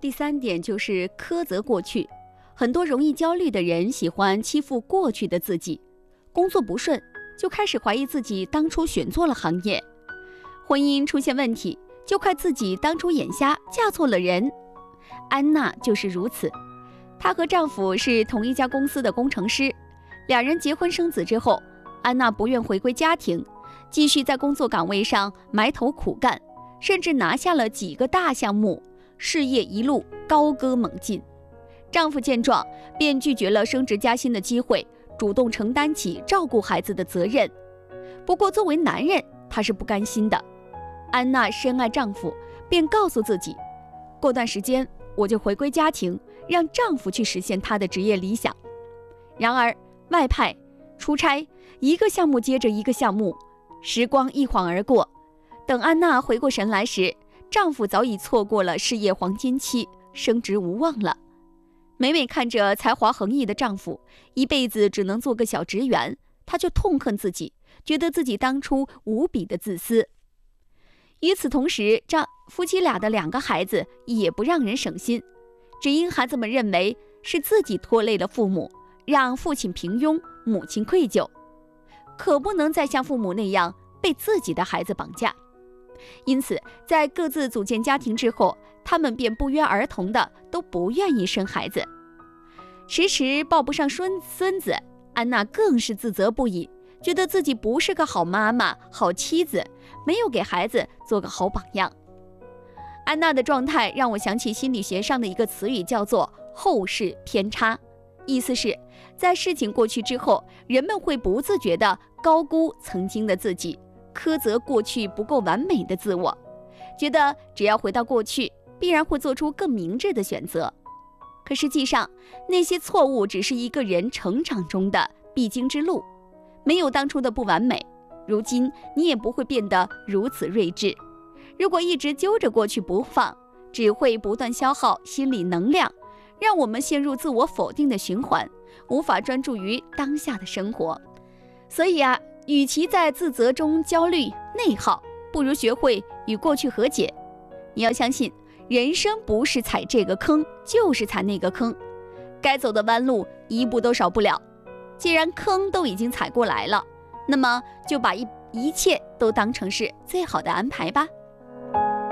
第3点就是苛责过去。很多容易焦虑的人喜欢欺负过去的自己，工作不顺就开始怀疑自己当初选错了行业，婚姻出现问题就怪自己当初眼瞎嫁错了人。安娜就是如此，她和丈夫是同一家公司的工程师，两人结婚生子之后，安娜不愿回归家庭，继续在工作岗位上埋头苦干，甚至拿下了几个大项目，事业一路高歌猛进。丈夫见状便拒绝了升职加薪的机会，主动承担起照顾孩子的责任。不过作为男人，他是不甘心的。安娜深爱丈夫，便告诉自己，过段时间我就回归家庭，让丈夫去实现他的职业理想。然而外派出差，一个项目接着一个项目，时光一晃而过。等安娜回过神来时，丈夫早已错过了事业黄金期，升职无望了。每每看着才华横溢的丈夫一辈子只能做个小职员，她就痛恨自己，觉得自己当初无比的自私。与此同时，夫妻俩的2个孩子也不让人省心，只因孩子们认为是自己拖累了父母，让父亲平庸，母亲愧疚，可不能再像父母那样被自己的孩子绑架。因此在各自组建家庭之后，他们便不约而同的都不愿意生孩子。迟迟抱不上孙子，安娜更是自责不已，觉得自己不是个好妈妈、好妻子，没有给孩子做个好榜样。安娜的状态让我想起心理学上的一个词语，叫做后视偏差，意思是在事情过去之后，人们会不自觉地高估曾经的自己，苛责过去不够完美的自我，觉得只要回到过去，必然会做出更明智的选择。可实际上，那些错误只是一个人成长中的必经之路，没有当初的不完美，如今你也不会变得如此睿智。如果一直揪着过去不放，只会不断消耗心理能量，让我们陷入自我否定的循环，无法专注于当下的生活。所以与其在自责中焦虑内耗，不如学会与过去和解。你要相信，人生不是踩这个坑就是踩那个坑，该走的弯路一步都少不了。既然坑都已经踩过来了，那么就把一切都当成是最好的安排吧。